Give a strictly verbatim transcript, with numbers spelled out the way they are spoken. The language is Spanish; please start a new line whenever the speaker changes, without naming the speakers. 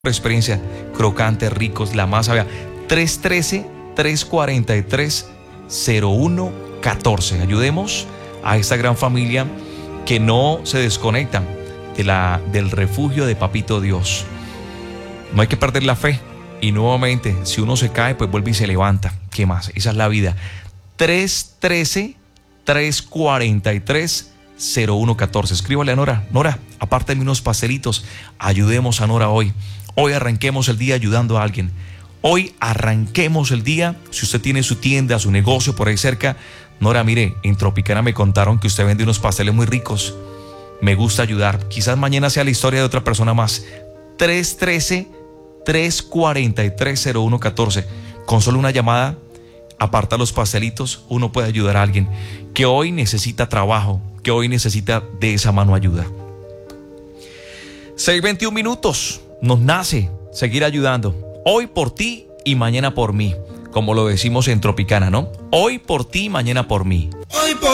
experiencia, crocantes, ricos, la masa, vea, tres uno tres, tres cuatro tres, cero uno uno cuatro. Ayudemos a esta gran familia que no se desconectan de la, del refugio de Papito Dios. No hay que perder la fe. Y nuevamente, si uno se cae, pues vuelve y se levanta. ¿Qué más? Esa es la vida. tres uno tres, tres cuatro tres, cero uno cuatro. Escríbale a Nora. Nora, apártame unos pastelitos. Ayudemos a Nora hoy. Hoy arranquemos el día ayudando a alguien. Hoy arranquemos el día. Si usted tiene su tienda, su negocio por ahí cerca. Nora, mire, en Tropicana me contaron que usted vende unos pasteles muy ricos. Me gusta ayudar. Quizás mañana sea la historia de otra persona más. tres uno tres, tres cuatro tres, cero uno cuatro. Con solo una llamada, aparta los pastelitos, uno puede ayudar a alguien que hoy necesita trabajo, que hoy necesita de esa mano ayuda. seis veintiún minutos. Nos nace seguir ayudando. Hoy por ti y mañana por mí. Como lo decimos en Tropicana, ¿no? Hoy por ti, mañana por mí. Hoy por